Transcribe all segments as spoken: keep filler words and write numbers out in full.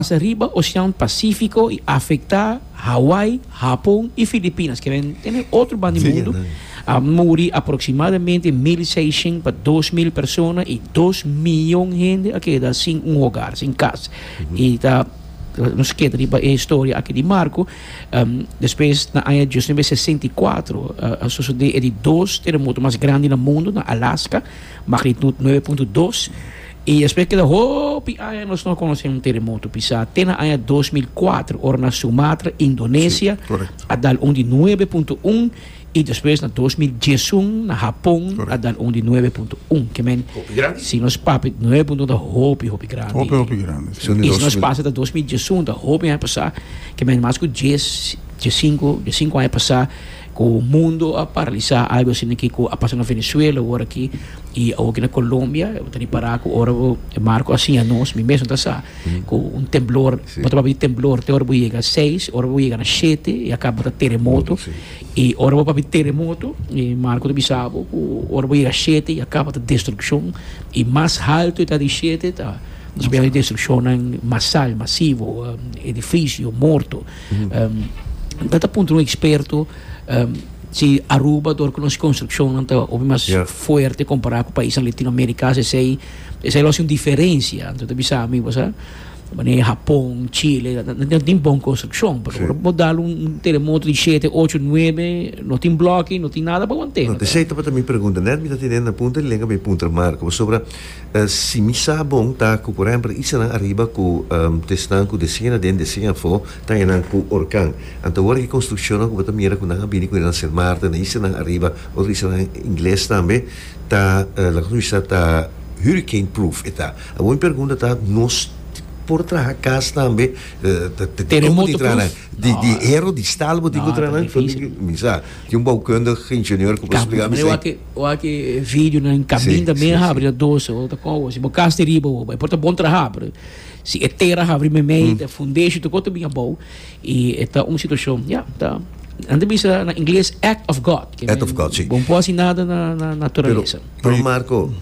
arriba Oceano Pacífico e afectar Hawaii, Japão e Filipinas, que tem outro bando do mundo. A morrer aproximadamente mil e seiscentos para dois mil pessoas e dois milhões de gente aqui dá sem um lugar, sem casa. Uhum. E tá não se queda a história aqui de Marco. Um, depois na ano de mil novecentos e sessenta e quatro uh, sucedeu de dois terremotos mais grandes no mundo, na Alaska, magnitude nove ponto dois. E depois que da hopi aí nós não conhecemos um terremoto pisar até na ano dois mil e quatro, ora na Sumatra, Indonésia, a dar um de nove ponto um. E depois, na dois mil e dezoito, na Japão, a dar um de nove ponto um. Que men, se nós papamos nove ponto um, da hopi, hopi grande. Hopi, hopi grande. E se nós passamos da dois mil e dezoito, da hopi vai passar, que men, mais que dez, cinco, cinco anos passar, com o mundo a paralisar, algo assim que a passar na Venezuela, agora aqui, e aqui na Colômbia, eu tenho parar com ora marco assim a nós, me mesmo está com um temblor, pode haver temblor, até ora vou chegar a seis, ora vou chegar a sete, e acaba de terremoto, e ora vou para terremoto, e marco de bisabo, ora vou chegar a sete, e acaba de destruição, e mais alto está de sete, está nós vemos destruição massal, massivo, um, edifício morto, um, data ponto um experto. Um, se Aruba, dor com a construção, não está mais yeah. forte comparado com o país latino-americano, essa é uma diferença. Então, você sabe, você Japão, Chile, não tem boa construção. Vou dar um terremoto de sete, oito, nove, não tem bloco, não tem nada para manter. Não, sei que também pergunta, né? Me está tendo na ponta, ele me ponta Marco, sobre uh, se me sabe bom, tá, com por exemplo, isso não arriba com um, testan com desenha dentro desenha fo, tá aí com orcan. Então, agora que construção, com a mira com a bini com a Saint Martin, isso não arriba, ou isso não inglês também, tá, a construção tá hurricane proof, tá. A boa pergunta tá nós por trás a casa também terremoto de de erro de estalo de que trás me sabe que um balcão de engenheiro que posso explicar eu aqui eu aqui vídeo no caminho também abre doce outra coisa se o caso terrível vai porta bom trabalho se é terra abre me meia foundation tudo bem bom e está uma situação já tá anda bisa na inglês act of God act of God sim bom pode nada na na natureza pero Marco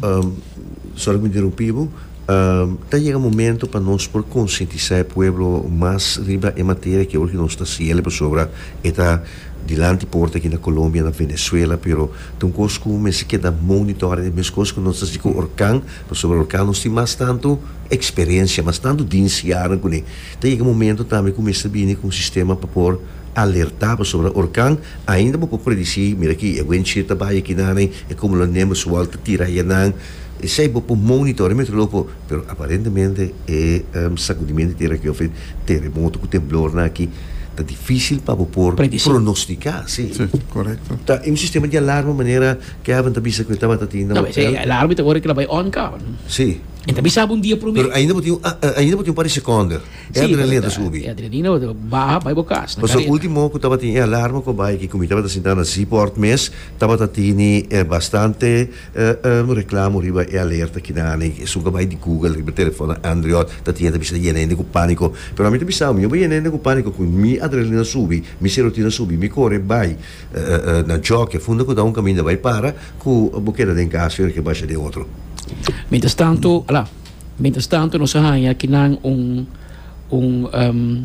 só me interrompivo. Um, tá chega um momento para nós por conscientizar o povo mais riba em matéria que hoje nós está cielo sobre está dilante porta aqui na Colômbia, na Venezuela, pero tem coisas que se queda monitor de mesmas coisas que nós está com orcan, sobre o orcan nós temos mais tanto experiência, mais tanto dinciar com ele. Tá chega um momento também que começa a vir com um sistema para pôr alertar sobre o orcan, ainda não pode predizer, mira aqui, é bem cheio de aqui na é como o nemos o alto tira aí na sei por monitoramento lopo, pero aparentemente é um sacudimento de terra que eu fiz terremoto com temblor na aqui tá difícil para por pronosticar, sim. Sim, correto. Tá em um sistema de alarme maneira que a vanta bisa que estava tendo. Não, mas é alarme agora que ela vai on cá. Sim. Então bisa um dia por mês. Pero ainda botinho ainda botinho para seconda. É adrenalina subir. É adrenalina barra vai bocar. Mas o último que estava tendo alarme com vai que como estava sentado na seaport mes, estava tendo é bastante um reclamo riba e alerta que na né, suga vai de Google, riba telefone Android, tá tendo bisa yenende com pânico. Pero a mim bisa, eu vai yenende com pânico com mi adrenalina subi, mi serotonina subi, mi corre vai na gioca, funda que dá um caminho vai para com a boqueira de casa que baixa de outro. Mientras tanto, lá, mientras tanto, nós temos aqui um um um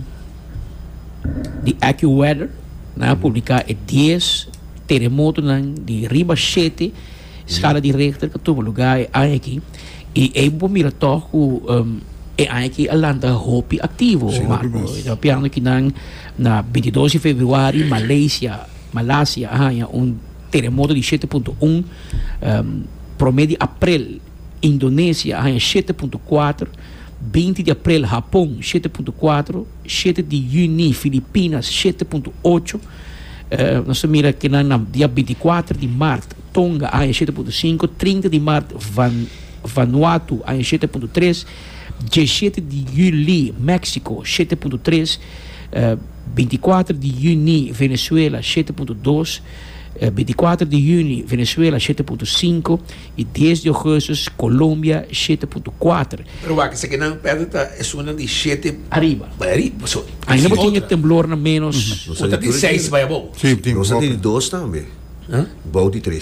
de AccuWeather, né, publicar é dez terremotos de riba sete, escala de Richter que todo lugar é aqui e é bom mirar toch um é aqui a landa hopi ativo, Marco. Então, piano aqui na na vinte e dois de fevereiro, Malásia, Malásia, há um terremoto de sete ponto um, um promédio abril, Indonésia, há sete ponto quatro, vinte de abril, Japão, sete ponto quatro, sete de junho, Filipinas, sete ponto oito, uh, nós mira que na, na dia vinte e quatro de março, Tonga, há sete ponto cinco, trinta de março, Van, Vanuatu, há sete ponto três, dezessete de julho, México, sete ponto três, uh, vinte e quatro de junho, Venezuela, sete ponto dois, uh, vinte e quatro de junho, Venezuela, sete ponto cinco e dez de agosto, Colômbia, sete ponto quatro. Pero va, que se quedan perto, es una de sete arriba. Arriba. So, ainda não tinha temblor na menos. Outra de seis vai a bom. Sim, tem Nós temos dois também. Bom de três.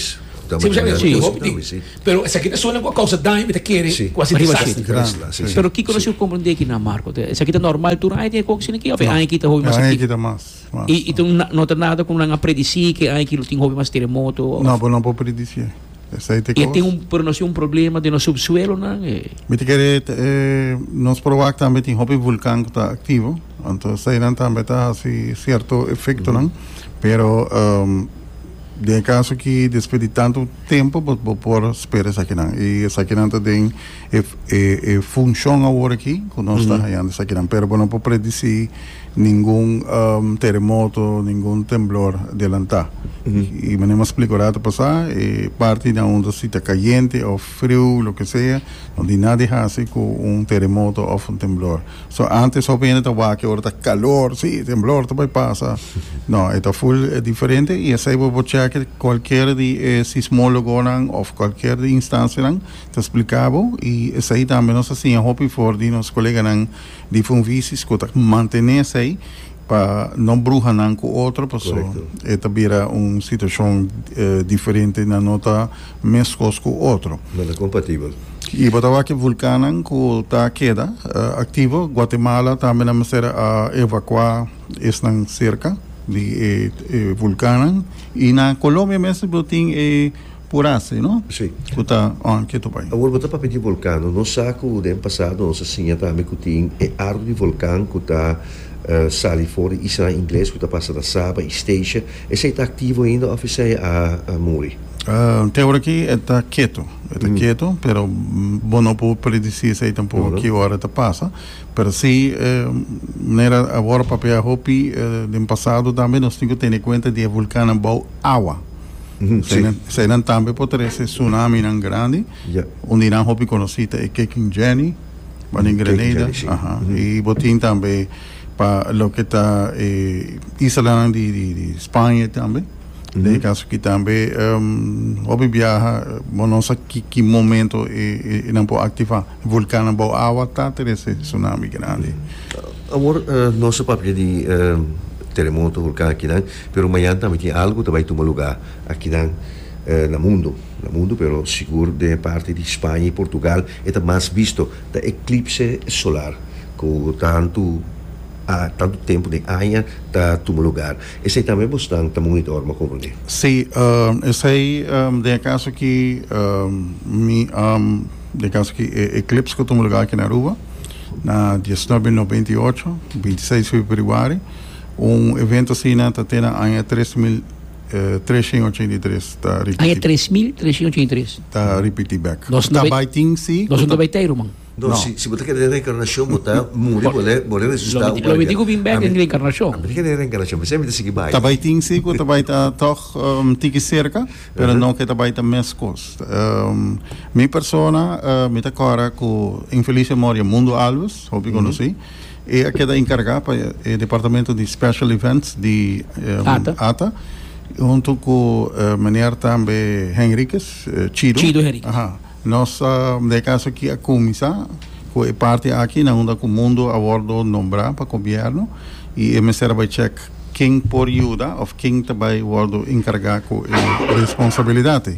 Sim, já Também, sim, também, sim. Pero essa aqui é só uma causa daim, me quer, Sim. quase Mas desastre. bastante. Grande, sim, sim. Pero que conosco compreender que na Marco, essa aqui é normal tu aí tem coisa aqui, ou aí que tá houve mais Aí aqui. que dá mais. mais. E e tu não tem nada como não predicir que aí que tem houve mais terremoto. Não, não pode predizer. Essa aí tem E coisa. tem um por nós um problema de no subsuelo, não? Me te querer, eh, nós provar que também tem hobby vulcão que está ativo, então sei não também está assim certo efeito não, pero um, de caso que depois de tanto tempo vou por esperar essa aqui não, e essa aqui não tem e, e, e funciona agora aqui, que nós está aí essa aqui não, pero não pode predizer nenhum um, terremoto, nenhum temblor adelantar. Y me hemos explicado pasar, eh, parte de una cita caliente o frío, lo que sea, donde nadie hace con un terremoto o un temblor. So, antes obviamente estaba que ahora está calor, sí, temblor, también pasa. No, está full eh, diferente y ese voy a que cualquier de, eh, sismólogo o cualquier de instancia te explicaba y ese ahí también nos hacía hobby for de nos colegas de funvisis que mantenerse ahí para não brujar não com outro, porque esta vira uma situação eh, diferente na nota mescos com outro. Não é compatível. E botava que vulcão que está queda uh, ativo, Guatemala também não será a evacuar esta cerca de eh, eh, vulcão e na Colômbia mesmo tem eh, purasse, não? Sim. Que está on que tu vai. Agora botar para pedir vulcão, não sabe que o ano passado nós assim também que tem é árvore de vulcão que está Uh, sali fora, isso em inglês, que está passando a Saba e Station, esse está ativo ainda, ou se a, a Muri? Uh, teoria aqui está quieto, está mm. quieto, pero bom não pode predizer se tampouco que hora está passa, pero se maneira agora papel hopi uh, do passado também nós temos que ter em conta de vulcão bom água. Se não também pode ser tsunami não grande, yeah. Onde não hopi conhecida é Keking Jenny, mas em Grenada, e botin também para lo que está eh, Isla de, de, de Espanha também. Mm-hmm. De caso que também um, houve viaja, não sei que, que momento e, e não pode ativar vulcão, não pode água, tá, ter esse tsunami grande. Agora, uh, não se pode de uh, terremoto, vulcão aqui, não, mas amanhã também tem algo que vai tomar lugar aqui não, uh, no mundo, no mundo, pero seguro de parte de Espanha e Portugal, é mais visto da eclipse solar, com tanto há tanto tempo de aia está tomando lugar. Esse aí também bastante monitor, mas como é? Sim, um, esse aí, um, de caso que um, mi, um, de caso que é eclipse que tomou lugar aqui na Aruba, na dezenove de noventa e oito, vinte e seis de fevereiro, um evento assim na Tatena aia três mil trezentos e oitenta e três está repetido. Aia três mil trezentos e oitenta e três. Está repetido back. Nós não vai ter sim. Nós não vai ter, irmão. Não, no. se, se você quer reencarnação, botar, morrer, boleh, boleh ressuscitar. Lo me digo bem bem em reencarnação. Não quer reencarnação, mas sempre seguir bem. Também tem sim, que também está toch um, tique cerca, pero não que também está mescos. Um, minha persona, uh, me agora com infeliz memória Mundo Alves, houve que conheci, e aqui da encarregada para o departamento de special events de um, ATA. ATA, junto com o uh, meneer também Henriques, uh, Chido. Chido Henriques. Aha. Nós, uh, de caso que a comissão, que é parte aqui, na onde o mundo a bordo nombrar para o governo, e o Ministério vai check quem por ajuda, ou quem também bordo encarregar com a responsabilidade.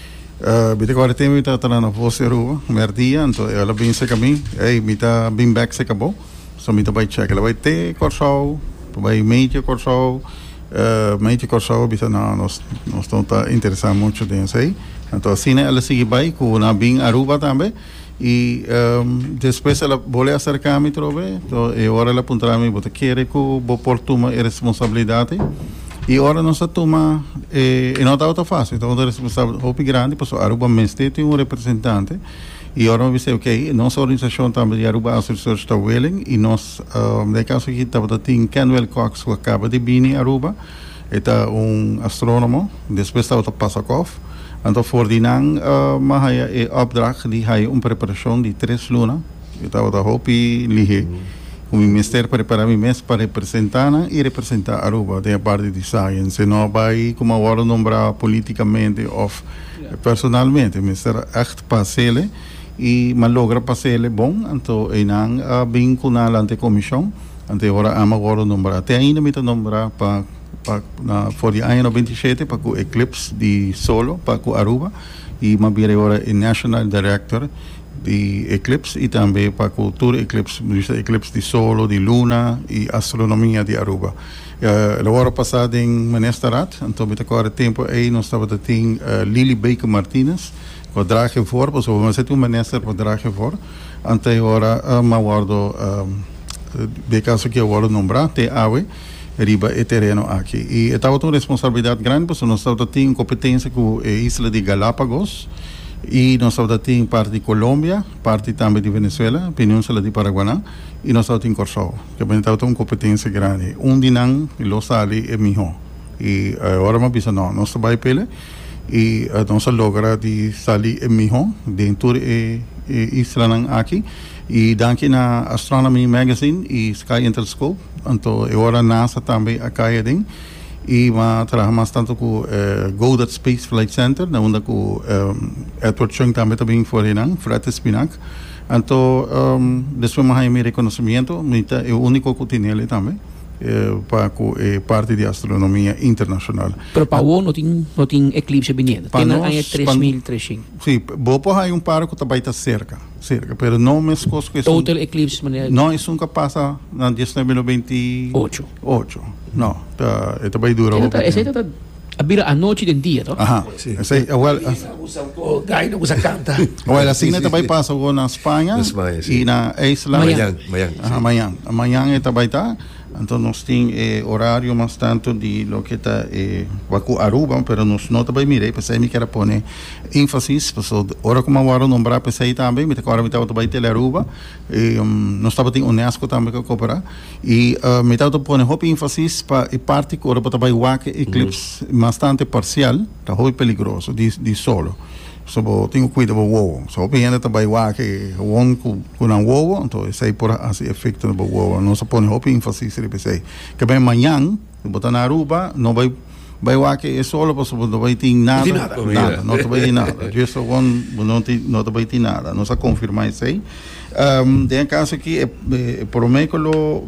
Uh, agora tem que estar na vossa rua, merdia, então ela vem se caminho, ei, me está bem back se acabou, então me vai check, ela vai ter corção, vai meio corção, meio corção, não, nós nós não está interessado muito nisso aí. Então assim ela segue bem com na bem Aruba também e um, depois ela volta acercar-me trove então e agora ela apontar-me bota querer que vou por tomar a responsabilidade e agora não se toma e não está tão fácil então a responsabilidade é grande porque Aruba mesmo tem um representante e agora vamos dizer ok nossa organização também de Aruba Associação está willing e nós um, de caso que estava tem Kenwell Cox que acaba de vir em Aruba é um astrônomo depois estava Pasakov. Então, voor die nang, uh, maar hij een opdracht die hij een preparatie de três lunas. Eu estava da hopi lige. O ministério preparar me mesmo para representar e representar Aruba da parte de science. Não vai como agora nombrar politicamente ou personalmente. O ministério echt passele e mas logra passele bom. Então, ele não uh, vem com a ante comissão. Então, agora ama agora nombrar. Até ainda me está nombrar para pa, na, for the ano twenty-seven para o eclipse de solo para o Aruba e mabire agora o National Director de eclipse e também para o tour eclipse, eclipse de solo, de luna e astronomia de Aruba. Uh, o ano passado em Menestarat, então me agora tempo aí nós estava tem uh, Lily Baker Martinez, que dragen voor, dus we zitten een minister voor dragen voor. En agora uh, ma guardo de caso que eu vou nombrar te ave riba e terreno aqui. E estava uma responsabilidade grande, porque nós estava tendo competência com a isla de Galápagos e nós estava tendo parte de Colômbia, parte também de Venezuela, península de Paraguaná e nós estava tendo Corsol, que também estava uma competência grande. Um dinang lo sali e miho. E agora me disse não, nós estava pele e uh, nós logra de sali e miho dentro e, e isla nang aqui. E danke na Astronomy Magazine e Sky Interscope, então agora NASA também a caia ding e ma trabalhamos tanto com uh, Goddard Space Flight Center, na onde com um, Edward Chung também também for hinan, Fred Spinac. Então, um, depois mais meu reconhecimento, é o único que tem ele também. Uh, para com eh, parte de astronomia internacional. Pero para o não tem não tem eclipse viniendo. Tem aí três mil trezentos. Sim, bopo hay um par que também está cerca, cerca, pero não me escoso que total un, eclipse maneira. Não, isso nunca passa na diecinueve veintiocho. ocho. Não, tá, é também dura. Esse tá a vira a noite e dia, não? Aha. Sim. Esse é well. Usa um pouco, gai não usa canta. Well, assim também passa na Espanha e na Isla. Amanhã, amanhã. Amanhã, amanhã é também tá. Então nós temos eh, horário mais tanto de lo que está eh, com Aruba, mas nós não também mirei, porque aí me quero pôr ênfase, porque hora como eu vou nombrar, porque aí também, me agora me estava também tele Aruba, e um, nós estava tem Unesco também que cooperar, e uh, me estava pôr hop ênfase para a parte que hora para também o eclipse mm-hmm. bastante parcial, está muito perigoso, de, de solo. So, tenho cuidado com o ovo. So, opinião também o que o on com um ovo, então isso aí por esse efeito no ovo. Não se põe hop ênfase sobre isso aí. Que bem amanhã, botar na Aruba, não vai vai o que é solo, porque não vai ter nada, nada, nada, não vai ter nada. Just on não tem não vai ter nada. Não se confirma isso aí. Um, tem caso que é, é, por meio do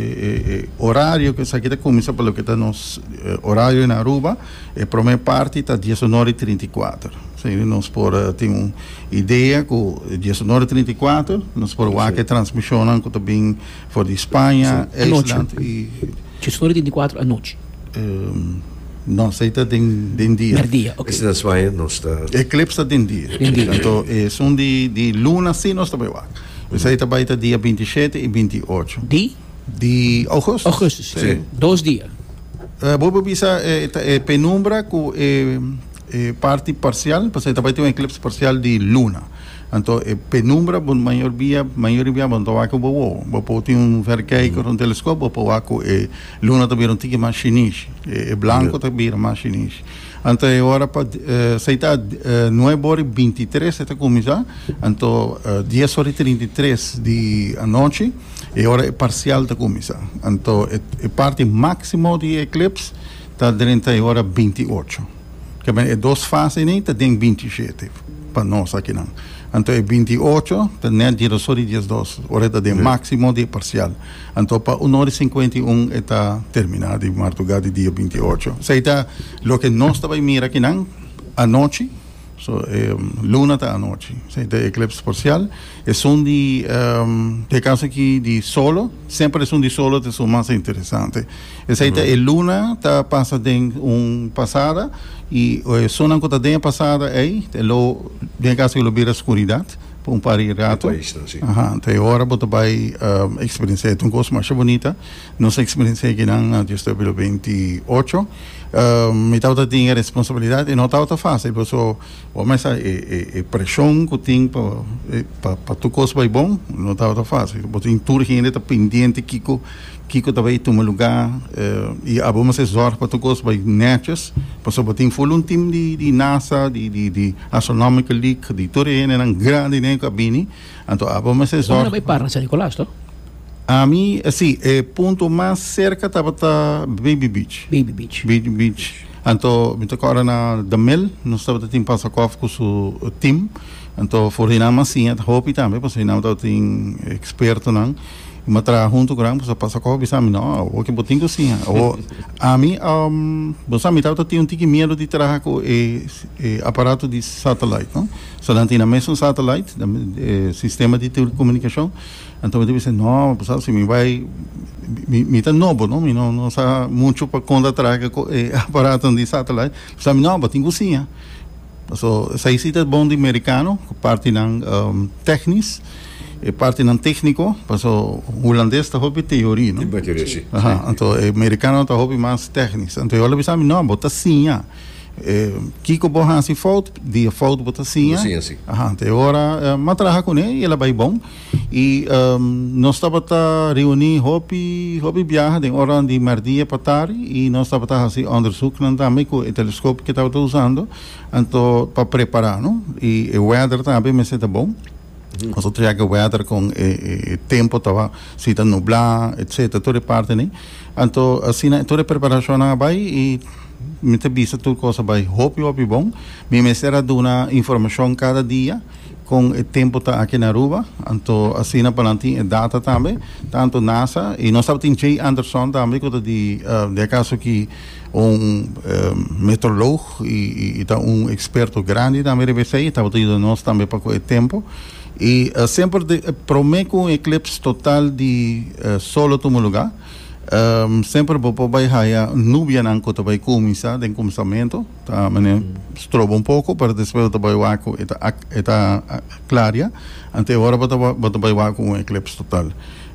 é, é, horário que isso aqui começa pelo que está nos é, horário na Aruba, é por meio parte está dezenove e trinta e quatro. Sim, nós por uh, tem uma ideia com dezenove e trinta e quatro, nós por o que transmissão que também for de Espanha, Islândia e dezenove e trinta e quatro à noite. Um, não, sei está den den dia. Per dia, ok. Esse da Espanha não está. Eclipse está den dia. Então, é são de de luna sim nós também lá. Isso aí também está dia vinte e sete e vinte e oito. De? De agosto. Agosto, sim. Dois dias. Uh, vou bisa é, é penumbra com é, é, parte parcial, porque também tem um eclipse parcial de luna. Então, é penumbra, bom maior via, maior via, bom toa que o bobo, bobo tem um verkei com um telescópio, bobo ako é luna também não tem mais chinis, é branco também mais chinis. Então, agora para se está nove horas e vinte e três está começar, então dez horas e trinta e três de a noite, e agora é parcial está começar. Então, é parte máximo de eclipse está trinta horas e vinte e oito. Que é duas fases nem está tem vinte e sete para nós aqui não. Então é vinte e oito, tem dia só de dia dois, hora de máximo de parcial. Então para uma hora e cinquenta e um está terminado de madrugada de dia vinte e oito. Isso está o que nós também mira aqui não, a noite, so, é, luna está a noite. Isso é eclipse parcial. É um de, um, de caso aqui de solo, sempre é um de solo que é o mais interessante. Isso aí é luna, está passando um passada, e o sono que está passada aí, tem caso que ele vira escuridade, por um par de rato. Aham, então agora você vai um, experienciar uma coisa mais bonita. Nossa experiência aqui na Justo pelo vinte e oito. Um, e tal tem a responsabilidade e não está fácil, porque mas a, a, a pressão que tem para tu coisa vai bom, não está fácil. Você tem tudo que ainda está pendente, Kiko, Kiko também tem um lugar uh, e a bom se zorga para tu coisa vai netos, porque você tem full um time de, de NASA, de, de, de Astronomical League, de tudo ainda é grande nem cabine, então a bom se zorga. Não vai para São Nicolás, não? A mim, assim, o ponto mais cerca estava Baby Beach. Baby Beach. Baby Beach. Então, me tocou agora na Damel, nós estávamos tendo Passacov com o time. Então, foi na massinha, hopi também, porque não estava tendo experto, não. Mas trabalho junto com ele, passa com o bisami, não, o que botinho cozinha. A mim, um, você me estava tendo um tique medo de trabalhar com o aparato de satélite, não? Só não tinha mesmo satélite, sistema de telecomunicação. Então eu disse, não, você me vai, me está novo, não? Não, não sabe muito para quando trabalhar com o aparato de satélite. Você me não, botinho cozinha. So, essa é bom de americano, parte ng um, técnicos, e parte ng técnico, so holandês está hobby teoria, não? Tipo teoria, sim. Aha, então americano está hobby mais técnicos. Então eu pensava, não, bota sim, Kiko bohan si foto, dia foto bota sim. Sim, sim. Aha, então agora matraha com ele, ela vai bom. E um, nós estava a reunir hobby, hobby viagem, de hora de mardia para tarde, e nós estava a fazer onderzoek também com o telescópio que estava usando, então para preparar, não? E o weather também me sente bom. Nós mm-hmm. traga o weather com o tempo estava se está nublado, etcétera. Toda parte, né? Então assim, toda a preparação vai e me te visa tudo coisa vai hobby, hobby bom. Me me será dando informação cada dia com o tempo tá aqui na Aruba, então assim na palantim é data também, tanto NASA e nós sabemos que Jay Anderson também que de uh, de caso que um uh, meteorólogo e está um experto grande também R B C está botando nós também para o tempo e uh, sempre de, uh, promete um eclipse total de uh, solo no lugar. Um, sempre vou vai haia nubia não que vai começar de começamento tá mané estroba um pouco para depois vai waco eta eta claria ante agora bota bota vai waco um eclipse total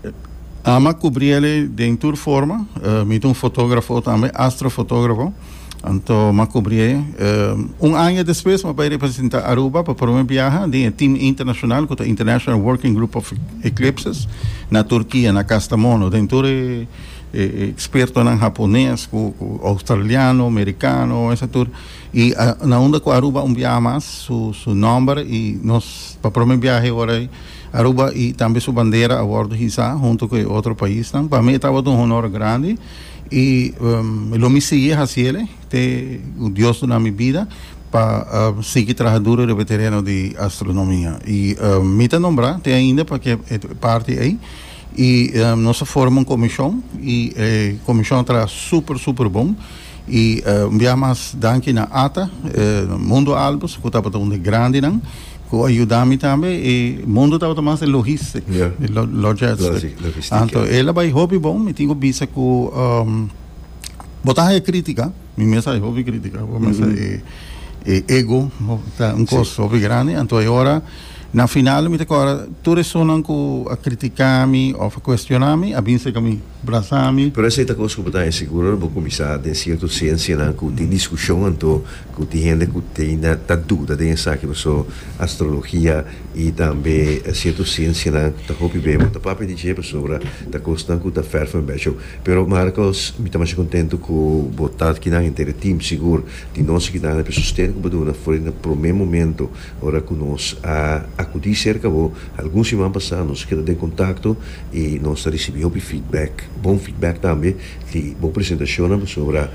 ama cobrir ele de em tour forma uh, me um fotógrafo também astrofotógrafo então ma cobrir uh, um ano depois vai representar Aruba para uma viagem de time internacional com a International Working Group of Eclipses na Turquia na Kastamonu dentro de experto em japonês, com australiano, americano, essa tour. E uh, na onda com Aruba um viaja mais, su, su nome e nós para o primeiro viagem agora Aruba e também sua bandeira a bordo de Hisa, junto com outro país. Então, para mim estava um honor grande e um, eu me segui a ele, te o Deus da minha vida, para uh, seguir trabalhando de veterano de astronomia. E uh, me está nombrar, tem ainda para que é parte aí. E um, nós formamos uma comissão e a comissão está super, super bom e enviamos uh, danke na A T A, uh, Mundo Albus, que estava um grande, não? Que ajuda-me também e o mundo estava mais logística, yeah. logística. Então, ela vai hobby bom, me tenho visto que um, botar a crítica, minha mensagem é hobby crítica, minha é, é ego, tá, um coisa hobby grande, então agora na final, me agora, todas sonam com a criticar-me ou a questionar-me, a vincer que me abraçar-me. Por essa é a coisa que eu estou seguro, vou começar a certa ciência, que tem discussão, então, que tem gente que tem a dúvida, tem essa que eu astrologia e também a certa ciência, que está bem, muito papo de dizer sobre a coisa que está ferro um beijo. Pero Marcos, me está mais contente com botar aqui na inteira time seguro, de nós que dá para sustentar que eu foi no primeiro momento, ora que nós a acudir cerca vou alguns semanas passadas nós queda de contato e nós recebemos feedback bom feedback também de boa apresentação sobre a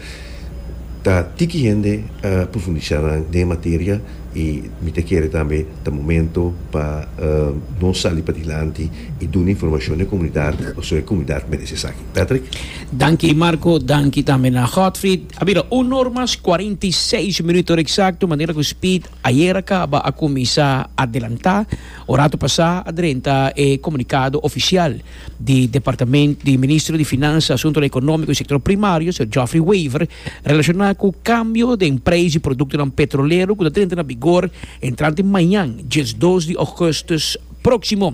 tá tiki gente uh, profundizar na matéria e me te quer também no momento para uh, não sair para adiante e dar informação à comunidade ou seja a comunidade merece isso aqui. Patrick? Danke Marco, danke também a Gottfried. Habira um normas quarenta e seis minutos exato, maneira que o speed ayer acaba a começar a adelantar, o rato passar adelanta é comunicado oficial do Departamento de Ministro de Finanças, Assuntos Econômicos e Setor Primário, Sir Geoffrey Weaver, relacionado com o câmbio de empresa e produto não petroleiro que está na vigor entrante amanhã, dia dois de agosto próximo.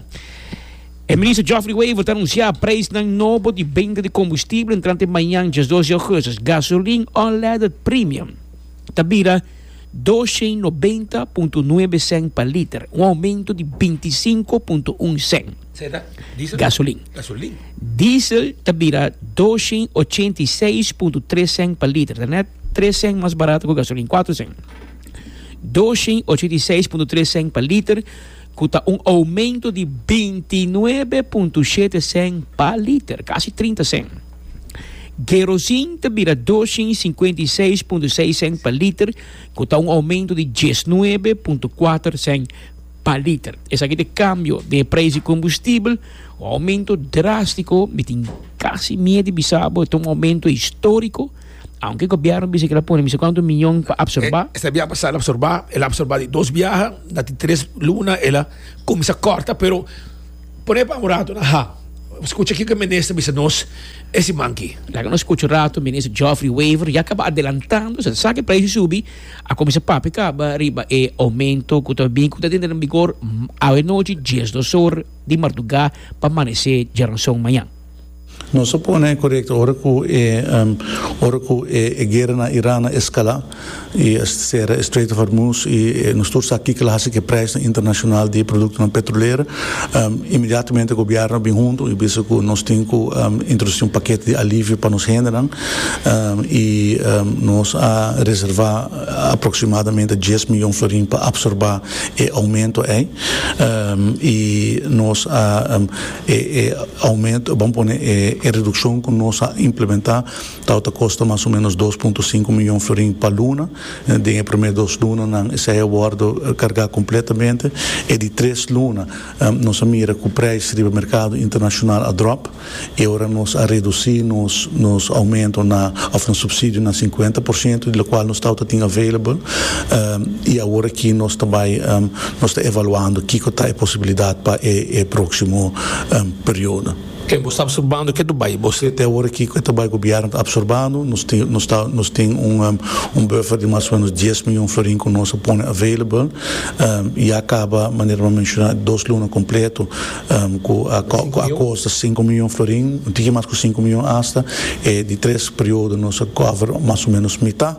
O ministro Geoffrey Weaver anunciou o preço novo de venda de combustível entrante amanhã, dia dois de agosto. Gasolina unleaded premium tabira duzentos e noventa vírgula nove cents per litro, um aumento de vinte e cinco vírgula um cents. Será? Diesel? Gasolina. Gasolina. Diesel tabira duzentos e oitenta e seis vírgula três cents per litro, né? três cents mais barato que gasolina, quatro cents. duzentos e oitenta e seis vírgula três cents per litro, custa um aumento de vinte e nove vírgula sete cents per litro, quase trinta cents. Kerosene tabira duzentos e cinquenta e seis vírgula seis cents per litro, custa um aumento de dezenove vírgula quatro cents per litro. Esse aqui de cambio de preço de combustível, o aumento drástico, tem quase meio de bisabo, é um aumento histórico. Aunque o governo dice que la pone, dice cuántos millones para absorber. Esta viaja para absorber, ela absorbe de dos viajes, de tres lunas, ela comienza corta, pero pone para un rato, ajá. Escucha aqui que o ministro dice, nós, esse manque. La que não escuta o rato, o ministro Geoffrey Waver já acaba adelantando, se sabe que o preço subi, a começar a acaba arriba e aumento que está bem, que está dentro em vigor, a noite, dias do horas de madrugada, para amanhecer de ranção manhã. Não se põe correto, ora que é ora que é guerra na Irã escala e ser Strait of Hormuz e nos todos aqui que lá que preço internacional de produtos não petroleiro, imediatamente o governo vem junto e disse que nós temos que introduzir um paquete de alívio para nos renderam e nós a reservar aproximadamente dez milhões de florins para absorver o aumento aí e nós a aumento vamos pôr a redução que nós a implementar tal custa mais ou menos dois vírgula cinco milhões de florins para luna, de em primeiro dois lunas não se é abordo carregar completamente e de três lunas nós a mira que o preço do mercado internacional a drop e agora nós a reduzir nos nos aumento na of no subsídio na cinquenta por cento do qual nós está tem available e agora aqui nós também nós está evaluando que está a possibilidade para o próximo período. Que você está absorvendo que do Bahia? Você até agora aqui que o governo está absorvendo, nós tem nós está nós tem um um buffer de mais ou menos dez milhões de florins que nós põe available e acaba maneira de mencionar dois lunas completo com a a custa cinco milhões de florins, não tinha mais que cinco milhões hasta e de três períodos nós cover mais ou menos metade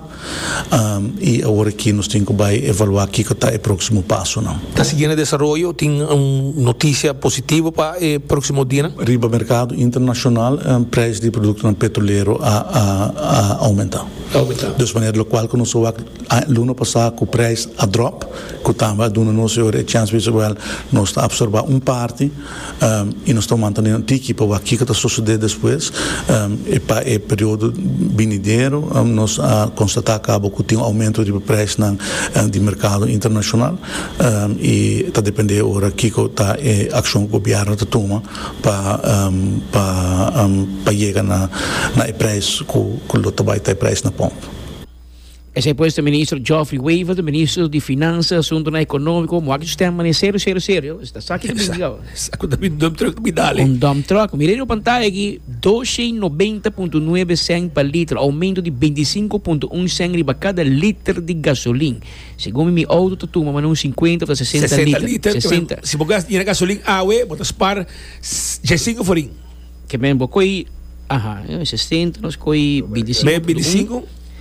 e agora aqui nós tem que vai evaluar que está o próximo passo não. Está seguindo o desenvolvimento, tem uma notícia positiva para o próximo dia? Riba mercado internacional, um, preço de produtos petroleiro a, a, a aumentar. Aumentar. De maneira lo qual que nós o ano passado o preço a drop, que estava dando nós a chance visual, nós está absorber um parte um, e nós estamos mantendo tiki para o que está suceder depois um, e para o período vindouro um, nós a constatar acaba que tem um aumento de preço na um, de mercado internacional um, e está depender agora que está a ação que o governo está toma para um, para um, para chegar na na preço que que o trabalho está preço na pompa. Esse é posto o ministro Geoffrey Waver, o ministro de Finanças, Assunto Econômico, o que sistema é sério, sério, sério. Está aqui no Brasil. Saco da dump truck me dá. Um dump truck. Mirei no pantalla aqui, duzentos e noventa vírgula nove cents por litro, aumento de vinte e cinco vírgula um cents para cada litro de gasolina. Segundo meu auto, tu mas não cinquenta para sessenta litros. sessenta. Se você gasta gasolina, ah, ué, botas para cinco forinhos. Que bem, bocoi, aha, sessenta, nós coi vinte e cinco. vinte e cinco?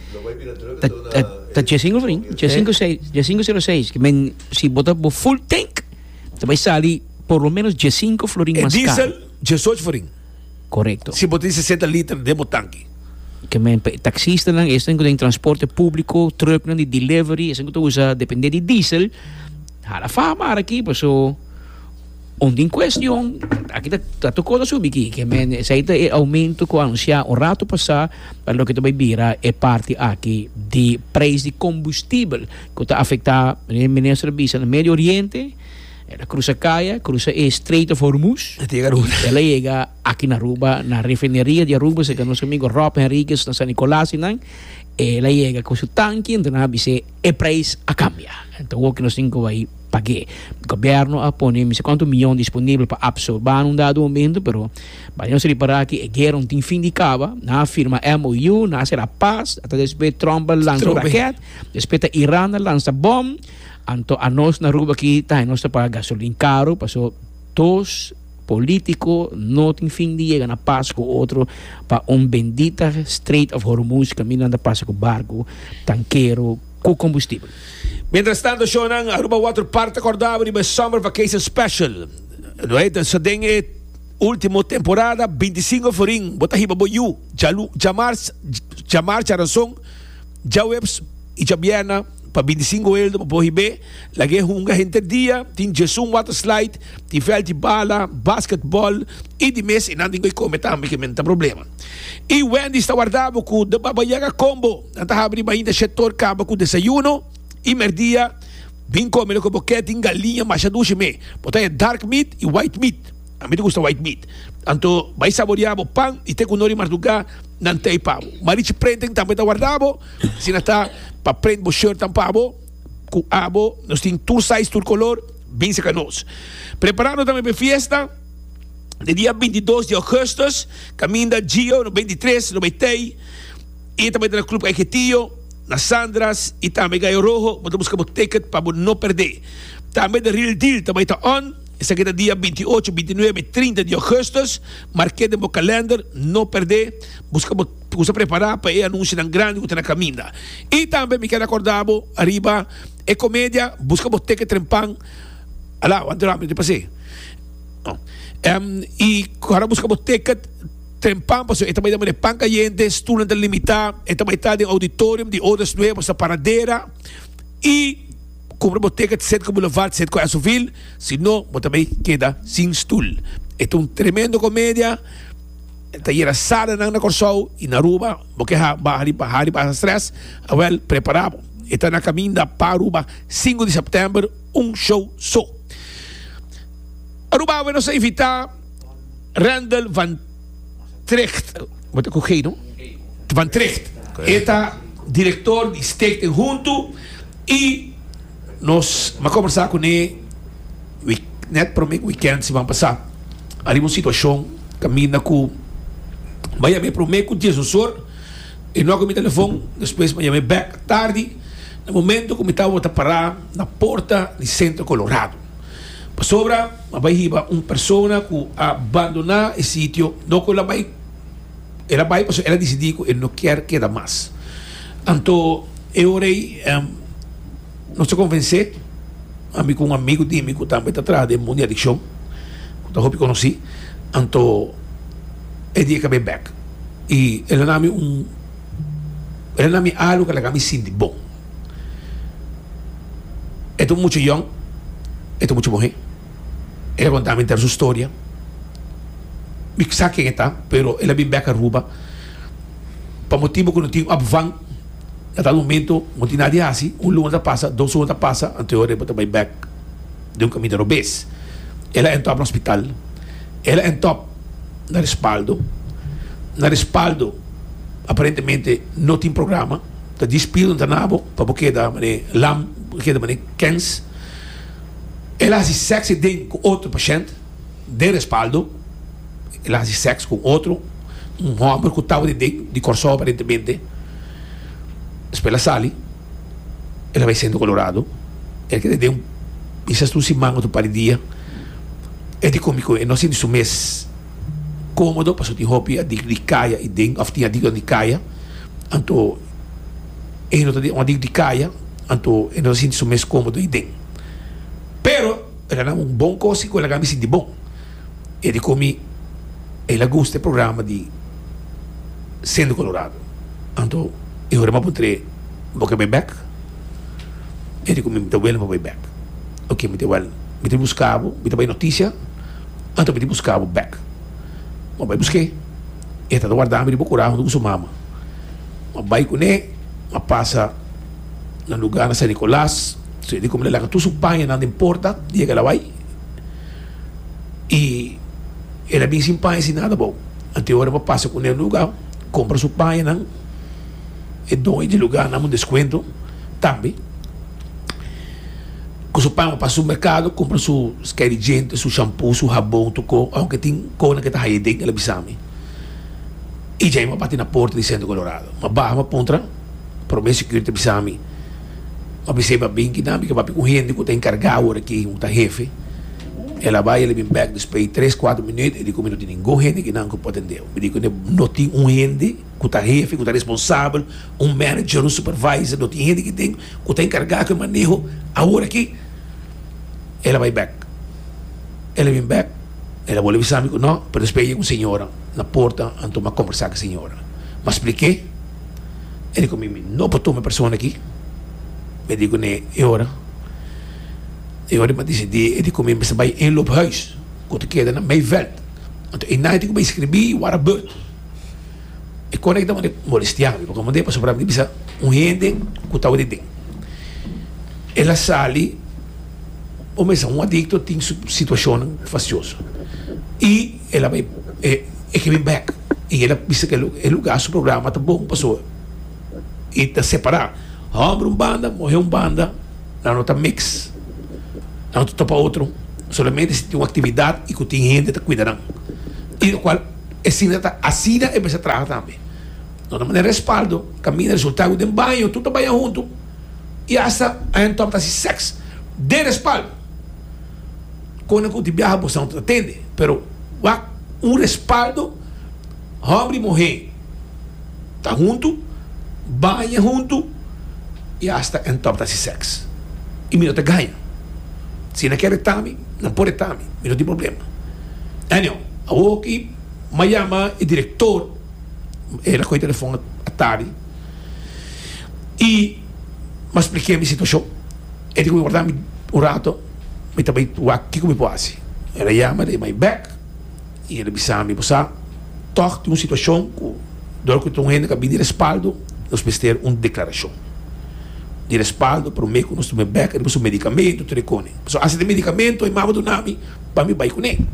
Tá cinco forinhos, cinco zero seis, que bem, se botar por full tank, vai sair por lo menos cinco florinhos mais caro. Diesel, dezoito forinhos. Correto. Se botar sessenta litros de tanque. Que men taxista lang, este tem transporte público, truck de delivery, este que usa depende de diesel. Hala fama aqui, so onde em questão, aqui está tocando subir aqui, que men esse é aumento que anunciar um rato passar, para o que também vira é parte aqui de preço de combustível que está afetar o ministro Bisa no Médio Oriente. Ela cruza Caia, cruza o Strait of Hormuz. Ela chega aqui na Aruba, na refineria de Aruba, se que nosso amigo Rob Henriquez na San Nicolás, não? Ela chega com seu tanque, então ela diz, é preço a cambiar. Então o que nós temos que vai pagar. O governo a põe, não sei quanto milhão disponível para absorver num dado momento, pero vamos reparar que a guerra não tem fim de cabo, na firma M O U, na será paz, até depois Trump lança raquete, depois Irã lança bomba. Anto a nós na Aruba aqui está nós para gasolina caro, passou dois políticos não tem fim de chegar na paz com outro para um bendita Strait of Hormuz caminhando paz com barco, tanqueiro, com combustível. Mientras tanto, Shonan, Aruba Water Park acordava de Summer Vacation Special. Não é? Então, tem a última temporada, vinte e cinco forinhos, bota riba boiu, já marcha, já marcha a razão, já webs e já viena, para vinte e cinco euros para Bohibé, lagi hunga gente dia, tem Jesus water slide, tem fel de bala, basketball, e de mês e nandingo i come também que não tem problema. E Wendy está guardado com de babayaga combo, nanta abrir ainda setor caba com desayuno, e merdia Bem come com boquete em galinha machaduche me. Botai dark meat e white meat. A mim gusta white meat. Anto vai saborear o pão e tem com nori marduga não tem pavo. Marichi prendem também tá guardado. Se não tá para prender o shirt tampabo com abo, nós tem tour size, tour color, bem secanos. Preparando também para festa. De dia vinte e dois de agosto, caminho da Gio, no vinte e três, no vinte e e também no Clube Equetillo, nas Sandras, e também Gaio Rojo, vamos buscar o ticket para não perder. Também da Real Deal, também está on, esse aqui é dia vinte e oito, vinte e nove e trinta de agosto, marquei no meu calendário, não perder, busca busca preparar para ir anúncio tão grande que está na caminho. E também me quero acordar, arriba, é comédia, busca o ticket trempang, alá, onde lá, me passei. Não. Um, e agora buscamos ticket trempang, porque esta vai dar uma panca gente, estudante limitado, esta vai estar em auditório de outras novas, a paradeira, e compramos ticket sete com Boulevard, sete com Azoville, senão, você também queda sem stool. Este é um tremendo comédia, esta era sala na Corsol, e na Aruba, porque ha bahari bahari bahari stress, well, preparado. Esta na caminho da Aruba, cinco de setembro, um show só. Aruba, we nos invitar Randall Van Trecht, wat ik ook geen, no? Van Trecht. Eta diretor de Stichting Junto e nós vamos conversar com ele net para o weekend se vão passar. Ali uma situação caminha com vai me para o meio com Jesus e não com meu telefone depois vai me back tarde no momento que me estava a parar na porta do Centro Colorado. Para sobra, vai riba uma pessoa que abandonar esse sítio, não que ela vai, ela vai, ela decidiu que não quer quedar mais. Então, eu orei, um, não se convencer, amigo, um amigo de mim que também está atrás de mundo de adicção, que eu conheci, então, é dia que eu back. E ele não me um, ele não me algo que ela me sente bom. É tudo muito young, é tudo muito morrer. Ele contava inteira sua história. Me sabe quem está, pero ele vem back a Aruba. Para motivo que não tinha abvan, a tal momento, não tinha nada assim. Um lugar passa, dois lugares passa, anterior ele vai back de um caminho de obês. Ela entrou no hospital. Ela entrou no respaldo. No respaldo, aparentemente, não tinha programa. Está despido, não nada, para porque da maneira lam, porque da maneira cans. Ela faz sexo com outro paciente, de respaldo. Ela faz sexo com outro, um homem que estava de, de corso, aparentemente. Depois ela sai, ela vai sendo colorado. Ela quer ter um. Isso é um simão do paridia. É de comigo, e não sendo isso mês cômodo, para ter roupa de caia e de, ou tinha dica de caia. Então, ele não tem uma dica de caia, então, ele não sente isso mês cômodo e de. Pero, ela não é um bom coisa que ela me sente bom. Ele come, ela gosta do programa de Sendo Colorado. Então, eu não encontrei, vou que back. Ele come, me deu ele, vou back. Ok, me deu ele, me deu buscava, me deu notícia, então me deu buscava back. Mas vai buscar. Ele está guardando, me deu procurar, não uso mama. Mas vai com ele, mas passa no lugar na São Nicolás. So, di como le laga tu su paia não importa dia que ela vai e ela bem sem paia sem nada bom até hora passa com ele no lugar compra su paia não e dói de lugar não um desconto também com su paia passa no mercado compra su esquerigente su shampoo su sabão tocou aunque tem coisa que está aí dentro ela bisame e já me bate na porta de Centro Colorado mas barra uma pontra promessa security bisame. Mas perceba bem que não, porque com gente que está encarregado aqui, um jefe, ela vai, ele vem back depois de três, quatro minutos, ele diz que não tem ninguém gente que não pode atender. Ele diz que não tem um gente que está jefe, que está responsável, um manager, um supervisor, não tem gente que tem, que está encarregado que manejo a hora aqui. Ela vai back. Ela vem back, ela vai avisar que não, mas depois chega uma senhora na porta, então vai conversar com a senhora. Mas expliquei, ele diz, não pode tomar pessoa aqui. Me digo, né, é hora. É hora para decidir, ele come a vai em Lophuis, que queda na Meiveld. Então, em nada que eu escrevi, what a bird. E quando eu estava molestando, porque eu mandei para sobrar, me disse, um gente que estava de dentro. Ela sai, ou mesmo um adicto tem situação faciosa. E ela vai, é, é que vem back. E ela pensa que é lugar, o programa está bom, passou. E está separar. Homem um banda, morreu um banda, não está mix. Não está para outro. Solamente se tem uma atividade e que tem gente que cuidarão. E do qual, assim, assim é para se tratar também. De uma maneira respaldo, caminha resultado de banho, tudo banha junto. E essa a gente toma assim sexo de respaldo. Quando eu viaja, você não atende, pero um respaldo, homem e mulher tá junto, banha junto e hasta a gente toma assim sexo. E me não te ganha. Se não quer também, não pode também, não tem problema. Então, eu aqui, me chama o diretor, ele com o telefone à tarde, e me expliquei a minha situação. Ele disse, guardar um rato, mas também, o que eu me posso? Ele chama de my back, e ele disse a mim, você toca uma situação, do que eu tenho que de respaldo, nós precisamos ter uma declaração. De respaldo para o médico, nós temos back, depois o medicamento, tudo com ele. So, assim de medicamento, e mama do nome, para mim, vai com ele.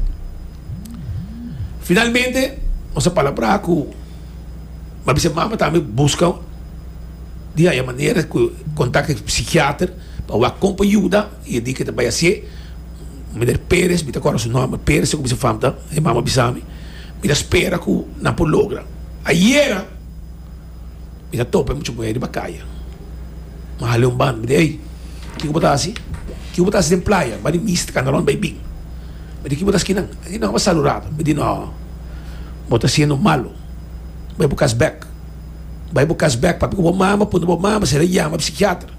Finalmente, nossa palavra, que mas a mama também busca de a maneira que contacta com o psiquiatra para acompanhar e diz que vai ser mulher Pérez, me agora o nome Pérez, como se fala, e mama bisame, me espera que não por logra. Aí era, me topa muito mulher de bacaia. Mas ali um bando, me diz, que eu botar assim? Que eu botar assim em praia, mas de mista, canalão, baby. Me diz, que eu botar assim, não, não, mas salurado. Me diz, não, botar assim no malo. Vai para o casback. Vai para o casback, para o mama, para o mama, será chama psiquiatra.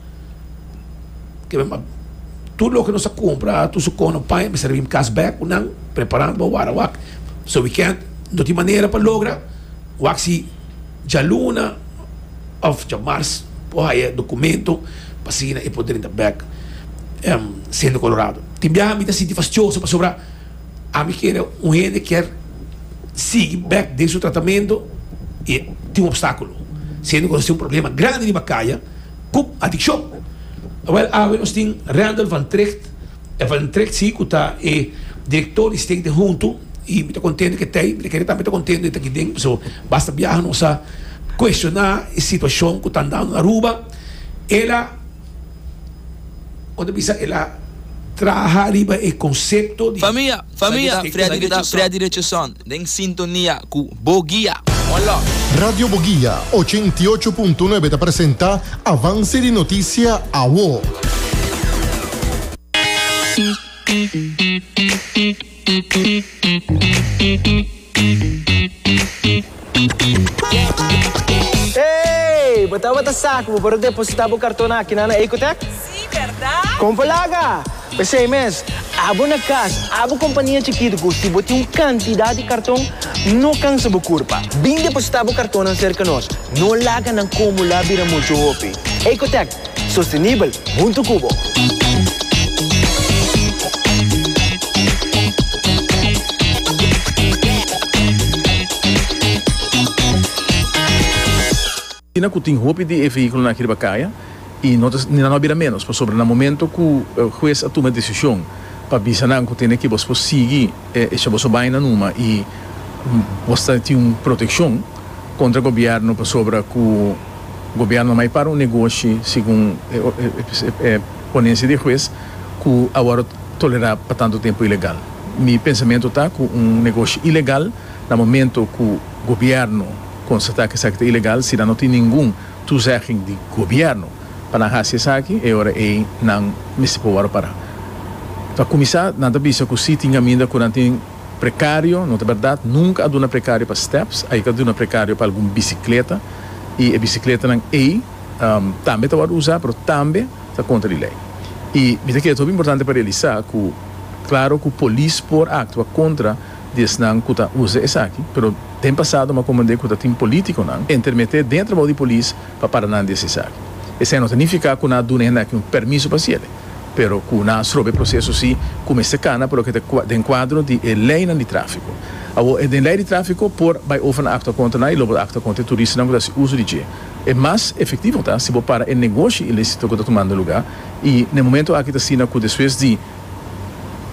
Que tudo o que nós compra, tudo o que nós pai, mas será um casback, não, preparando para o Arawak. So we can't, não tem maneira para lograr. O Axi, já luna, of já março, porra, é documento, passina e poder ir back, um, sendo colorado. Tem já me dá sentido fastioso para sobrar. A mim quer um gente quer seguir back desse tratamento. E tem um obstáculo, sendo que nós temos um problema grande de bacaia com adicção. Well, ah, nós temos Randall Van Trecht, Van Trecht sim, que está é diretor e junto, e estou contente que tem, porque ele também está contente de estar aqui dentro, so, basta viajar, nós a questionar a situação que está andando na Aruba. Ela, quando pensa, ela trabalha arriba o conceito de... Família, família, Fred Direção, em sintonia com Boguia. Hola. Radio Boguía ochenta y ocho punto nueve te presenta Avance de Noticia a W O. Hey, bota-bota saco para depositar o cartão aqui na Ecotec? Sim, verdade? Compalaga! Pensei mesmo, abo na casa, abo companhia chiquita que se botar uma quantidade de cartão, não cansa a curva. Bem depositar o cartão cerca de nós, não larga não como lá vira muito opi. Ecotec, sustentável, muito cubo. Na kuting hopi de veículo na Kiribacaya e não não vira menos, por sobre no momento que o juiz toma decisão para bisanar que tem que você seguir essa você vai na numa e você tem uma proteção contra o governo por sobre que o governo vai para um negócio segundo a ponência de juiz que agora tolerar para tanto tempo ilegal. Meu pensamento está que um negócio ilegal no momento que o governo constatar que isso é ilegal, se não tem nenhum toezegging de governo para fazer isso aqui, é hora de não me se pode parar. Para começar, nada bisa que se tinha ainda que não tem precário, não é verdade, nunca há uma precário para steps, aí há uma precário para alguma bicicleta, e a bicicleta não é, um, também está a usar, mas também está contra a lei. E me que é muito importante para realizar que, claro, que o polícia por atua contra desnang kuta usa essa aqui, pero tem passado uma comandante kuta tem político não, intermeter dentro da polícia para parar não desse aqui. Esse não significa que na duna ainda um permisso para ele, pero que na sobre processo sim como esse cana, pero que de enquadro de lei de tráfico. A de lei de tráfico por vai ofen acta contra na e lobo acta contra turista não que se uso de je. É mais efetivo tá se para o negócio ilícito que está tomando lugar e no momento aqui está sendo que depois de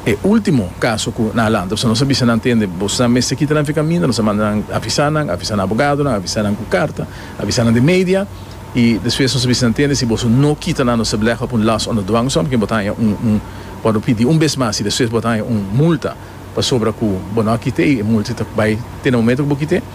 E último caso que na Holanda, você não sabe se não entende, você não se quita na caminho, você manda avisar, avisar advogado, avisar com carta, avisar de mídia, e depois você não entende se você não quita na nossa blecha para um laço ou dwang, só porque botar um, um, pode pedir um vez mais, e depois botar um multa para sobre que o não quite, e multa vai ter no momento que você quite.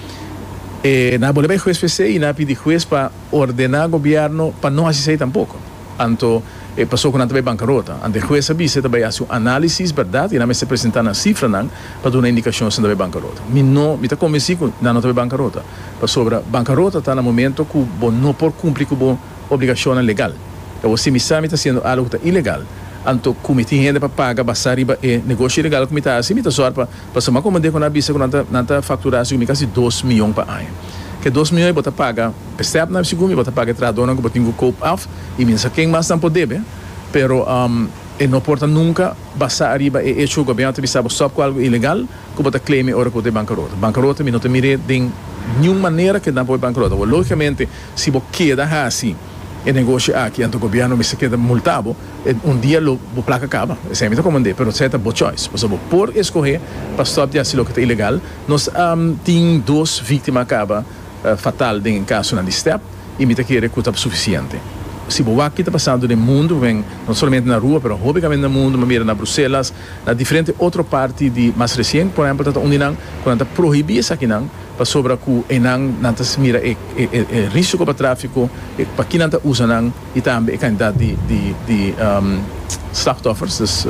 E na boleh juez P C e na pedir juez para ordenar o governo para não assistir tampouco. Anto e passou com a também bancarrota. Ante juez sabe se também faz um análise, verdade, e na se apresentar na cifra não para dar uma indicação se também bancarrota. Mi não, mi tá convencido na não também bancarrota. Para sobre bancarrota está no momento que o não por cumprir com a obrigação legal. Então se me sabe está sendo algo que está ilegal. Anto comiti gente para pagar basar riba e negócio ilegal comiti assim, me tá só para para se uma comandante com a bisa com nanta nanta facturar se quase dois milhões para ano. Que dois milhões bota paga, percebe na segundo bota paga tradona que botinho cope off e minha quem mais não pode ver, pero um e não porta nunca basar riba e hecho o governo te sabe só com algo ilegal que bota claim ora que de bancarrota. Bancarrota me não te mire de nenhuma maneira que não pode bancarrota. Logicamente se você queda assim e negócio aqui, então o governo me se queda multado, um dia lo, o placa acaba, isso é muito comum, mas você tem boa choice. Você por escolher para stop de assim o que é ilegal, nós um, temos duas vítimas acaba uh, fatal em caso na step e me quer recutar suficiente. Se o que está passando no mundo, vem não somente na rua, mas obviamente no mundo, mas mira na Bruxelas, na diferente outra parte de mais recente, por exemplo, onde não, quando está proibir isso aqui não, para sobre que e não não se mira é é risco para tráfico, para que não usa não e também a quantidade de de de um, slachtoffers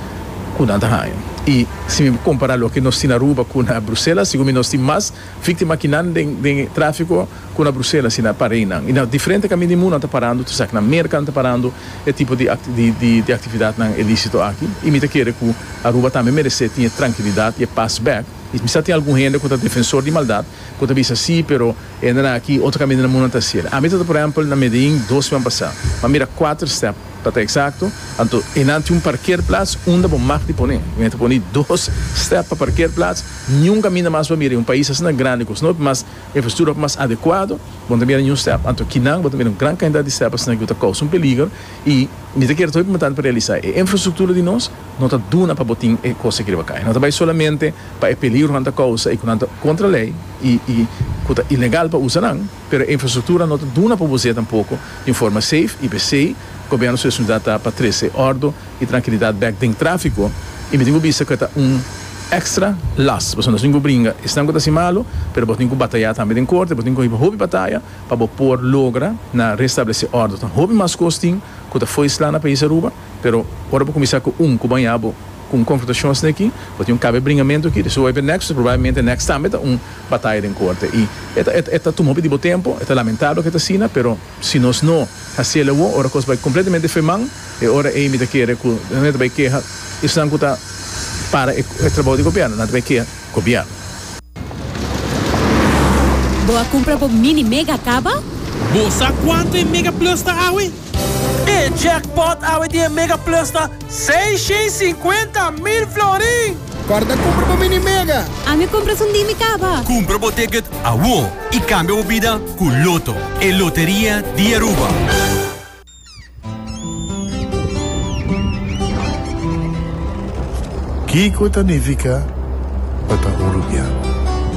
que não está. E se me comparar o que nós temos na rua com na Bruxelas, segundo nós temos mais vítimas que não de, de tráfico com na Bruxelas e na Paris. E na diferente caminho do mundo não está parando, tu sabe que na América não está parando, é tipo de, de, de, de atividade não ilícito aqui. E me quer que a rua também merece ter tranquilidade e pass back. E se tem algum gente que é defensor de maldade, que diz assim, pero ainda aqui outro caminho do mundo não está sendo. A mim, por exemplo, na Medellín, dois anos passados, mas mira quatro steps. Para exato, então, enante um parqueiro plaats, onde bom mag de poner. We te poner dois steps para parqueiro plaats, nenhum caminho mais para mirar um país assim grande, com não mais infraestrutura mais adequado, bom também nenhum step. Então, que não, bom também uma grande quantidade de steps assim que causa um perigo e me quero todo importante para realizar. A infraestrutura de nós não está duna para botar e coisa que vai cair. Não está solamente para o perigo que causa e contra a lei e e ilegal para usar não, mas a infraestrutura não está duna para você tampouco de forma safe e P C. O governo se dá para trazer ordem e tranquilidade back em tráfico e me digo que é um extra las, porque nós não brinca, estamos com assim malo, mas nós temos que batalhar também em corte, nós temos que houve batalha para por logra na restabelecer ordem. Então, houve mais costing, que foi lá na país aruba, mas agora vou começar com um que banhava com confrontações aqui, porque um cabe bringamento aqui, isso vai ser next, provavelmente next time é um batalha em corte. E é tomou de tempo, é lamentável que está assim, mas se nós não fazemos o ora coisa vai completamente femang, e ora é me querer que não vai querer, isso não está para o trabalho do governo, não vai querer governo. Boa compra por mini mega acaba? Boa sabe quanto é mega plus da Aue? E jackpot Aue de Mega Plus tá seiscentos e cinquenta mil florim. Guarda compra para mini mega. A minha compra são de me acaba. Compra o ticket Aue e cambia a vida com Loto, e Loteria de Aruba. Kiko significa para uruguaiano.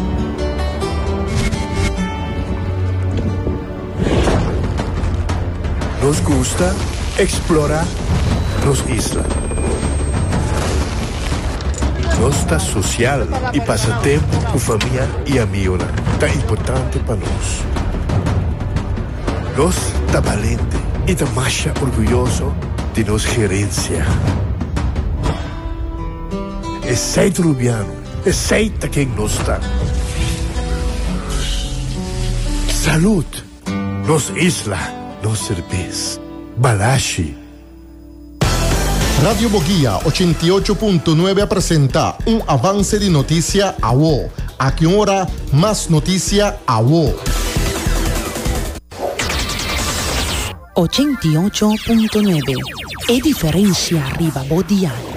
Nos gusta explorar las islas. Nos está social y pasa tiempo con familia y amigos. Tan importante para nos. Nos está valiente y está más orgulloso de nos gerencia. Es ser uruguaiano, es ser quien nos está. Salud, nos isla. Nos cerveza. Balashi. Radio Boguía ochenta y ocho punto nueve presenta un avance de noticia a vos. A qué hora más noticia a vos. ochenta y ocho punto nueve. Es diferencia arriba, Bodial.